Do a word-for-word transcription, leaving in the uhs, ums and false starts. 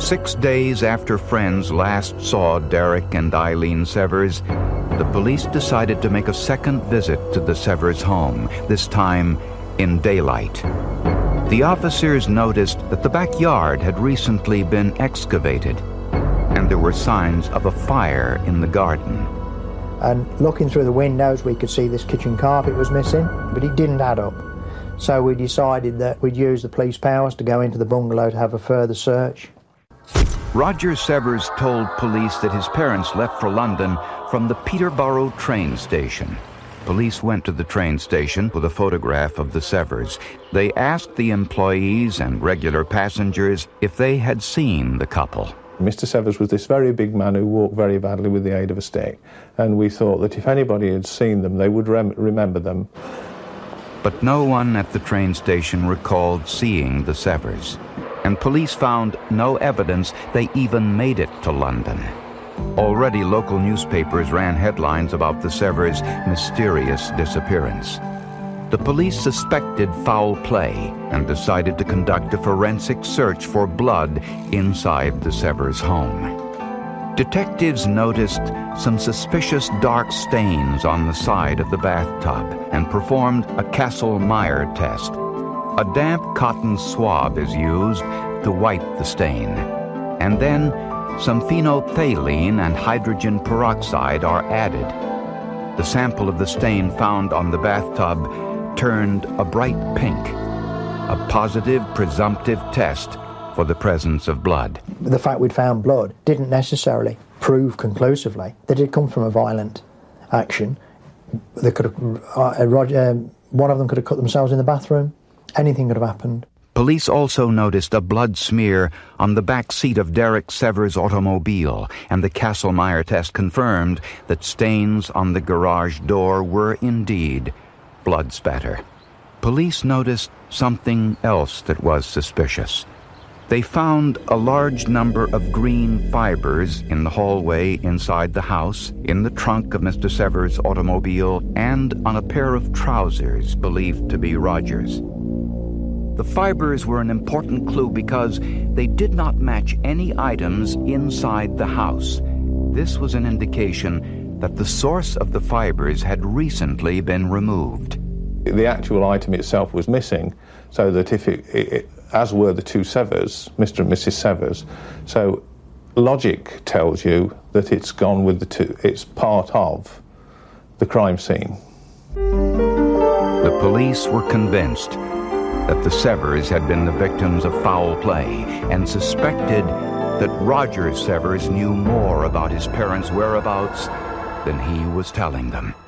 Six days after friends last saw Derek and Eileen Severs, the police decided to make a second visit to the Severs home, this time in daylight. The officers noticed that the backyard had recently been excavated, and there were signs of a fire in the garden. And looking through the windows, we could see this kitchen carpet was missing, but it didn't add up. So we decided that we'd use the police powers to go into the bungalow to have a further search. Roger Severs told police that his parents left for London from the Peterborough train station. Police went to the train station with a photograph of the Severs. They asked the employees and regular passengers if they had seen the couple. Mister Severs was this very big man who walked very badly with the aid of a stick, and we thought that if anybody had seen them, they would rem- remember them. But no one at the train station recalled seeing the Severs, and police found no evidence they even made it to London. Already local newspapers ran headlines about the Severs' mysterious disappearance. The police suspected foul play and decided to conduct a forensic search for blood inside the Severs' home. Detectives noticed some suspicious dark stains on the side of the bathtub and performed a Kastle-Meyer test. A damp cotton swab is used to wipe the stain, and then some phenolphthalein and hydrogen peroxide are added. The sample of the stain found on the bathtub turned a bright pink, a positive presumptive test for the presence of blood. The fact we'd found blood didn't necessarily prove conclusively that it had come from a violent action. They could have, uh, Roger, um, one of them could have cut themselves in the bathroom. Anything could have happened. Police also noticed a blood smear on the back seat of Derek Severs' automobile, and the Kastle-Meyer test confirmed that stains on the garage door were indeed blood spatter. Police noticed something else that was suspicious. They found a large number of green fibers in the hallway inside the house, in the trunk of Mister Severs' automobile, and on a pair of trousers believed to be Roger's. The fibers were an important clue because they did not match any items inside the house. This was an indication that the source of the fibers had recently been removed. The actual item itself was missing, so that if it, it, it as were the two Severs, Mister and Missus Severs, so logic tells you that it's gone with the two, it's part of the crime scene. The police were convinced that the Severs had been the victims of foul play and suspected that Roger Severs knew more about his parents' whereabouts than he was telling them.